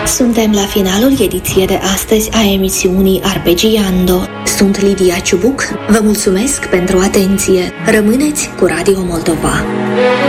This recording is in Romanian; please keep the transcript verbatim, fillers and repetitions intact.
Suntem la finalul ediției de astăzi a emisiunii Arpegiando. Sunt Lidia Ciubuc, vă mulțumesc pentru atenție. Rămâneți cu Radio Moldova.